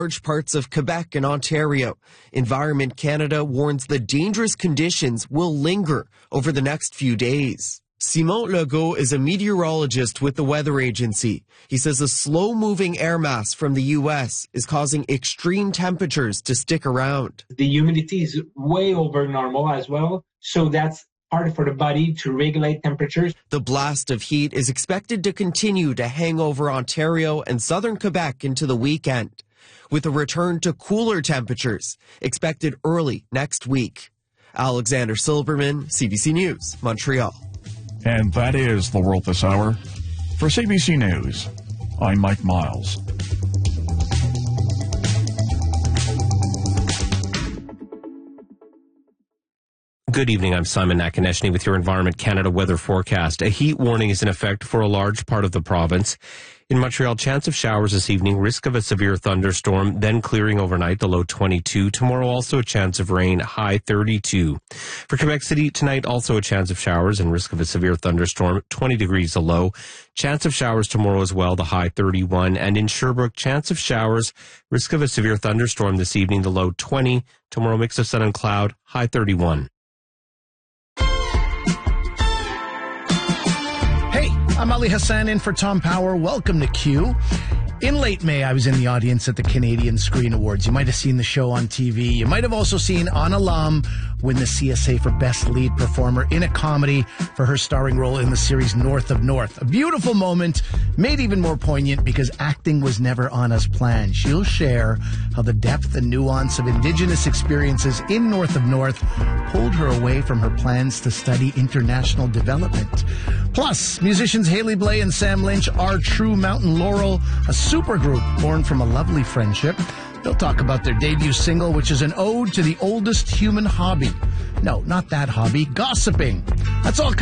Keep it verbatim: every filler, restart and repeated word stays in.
large parts of Quebec and Ontario. Environment Canada warns the dangerous conditions will linger over the next few days. Simon Legault is a meteorologist with the weather agency. He says a slow-moving air mass from the U S is causing extreme temperatures to stick around. The humidity is way over normal as well, so that's hard for the body to regulate temperatures. The blast of heat is expected to continue to hang over Ontario and southern Quebec into the weekend, with a return to cooler temperatures expected early next week. Alexander Silverman, C B C News, Montreal. And that is the world this hour. For C B C News, I'm Mike Miles. Good evening. I'm Simon Nakonechny with your Environment Canada weather forecast. A heat warning is in effect for a large part of the province. In Montreal, chance of showers this evening, risk of a severe thunderstorm, then clearing overnight, the low twenty-two. Tomorrow, also a chance of rain, high thirty-two. For Quebec City, tonight, also a chance of showers and risk of a severe thunderstorm, twenty degrees the low. Chance of showers tomorrow as well, the high thirty-one. And in Sherbrooke, chance of showers, risk of a severe thunderstorm this evening, the low twenty. Tomorrow, mix of sun and cloud, high thirty-one. I'm Ali Hassan in for Tom Power. Welcome to Q. In late May, I was in the audience at the Canadian Screen Awards. You might have seen the show on T V. You might have also seen Anna Lam win the C S A for Best Lead Performer in a Comedy for her starring role in the series North of North. A beautiful moment, made even more poignant because acting was never Anna's plan. She'll share how the depth and nuance of Indigenous experiences in North of North pulled her away from her plans to study international development. Plus, musicians Haley Blay and Sam Lynch are True Mountain Laurel, a supergroup born from a lovely friendship. They'll talk about their debut single, which is an ode to the oldest human hobby. No, not that hobby, gossiping. That's all coming